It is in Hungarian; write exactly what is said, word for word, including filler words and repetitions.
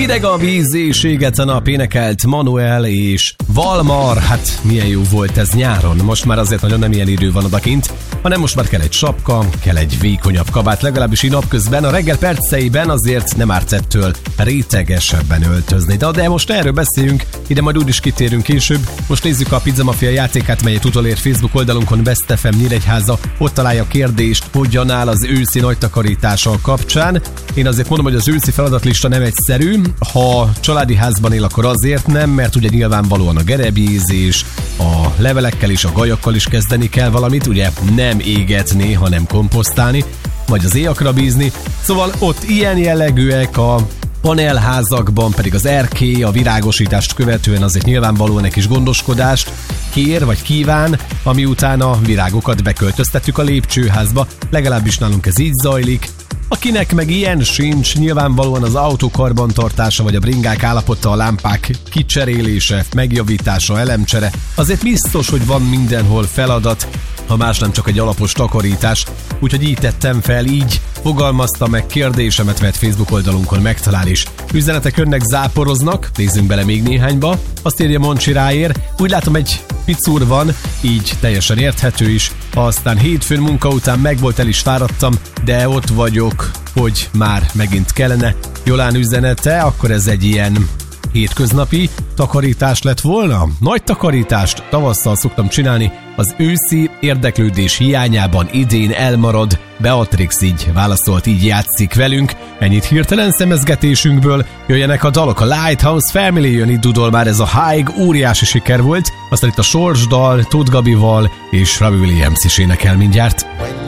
Hideg a víz és éget a nap, énekelt Manuel és Valmar. Hát milyen jó volt ez nyáron. Most már azért nagyon nem ilyen idő van odakint, hanem most már kell egy sapka, kell egy vékonyabb kabát, legalábbis így napközben. A reggel perceiben azért nem árt ettől rétegesebben öltözni. De, de most erről beszéljünk, ide majd úgy is kitérünk később. Most nézzük a Pizza Mafia játékát, melyet utolér Facebook oldalunkon Best ef em Nyíregyháza. Ott találja a kérdést, hogyan áll az őszi nagy takarítással kapcsán. Én azért mondom, hogy az őszi feladatlista nem egyszerű. Ha családi házban él, akkor azért nem, mert ugye nyilvánvalóan a gerebjézés, a levelekkel és a gajakkal is kezdeni kell valamit, ugye nem égetni, hanem komposztálni, vagy az éjakra bízni. Szóval ott ilyen jellegűek, a panelházakban pedig az erkély, a virágosítást követően azért nyilvánvalóan egy kis gondoskodást kér vagy kíván, ami után a virágokat beköltöztettük a lépcsőházba, legalábbis nálunk ez így zajlik. Akinek meg ilyen sincs, nyilvánvalóan az autó karbantartása, vagy a bringák állapota, a lámpák kicserélése, megjavítása, elemcsere. Azért biztos, hogy van mindenhol feladat, ha más nem csak egy alapos takarítás. Úgyhogy így tettem fel, így fogalmaztam meg kérdésemet, mert Facebook oldalunkon megtalál is. Üzenetek önnek záporoznak, nézzünk bele még néhányba. Azt írja Moncsi ráér, úgy látom egy picúr van, így teljesen érthető is. Aztán hétfőn munka után megvolt, el is fáradtam, de ott vagyok, hogy már megint kellene. Jolán üzenete, akkor ez egy ilyen hétköznapi takarítás lett volna? Nagy takarítást tavasszal szoktam csinálni, az őszi érdeklődés hiányában idén elmarad. Beatrix így válaszolt, így játszik velünk. Ennyit hirtelen szemezgetésünkből. Jöjjenek a dalok, a Lighthouse Family jön, itt dudol már ez a Haig, óriási siker volt. Aztán itt a Sorsdal, Tóth Gabival és Robbie Williams is énekel mindjárt.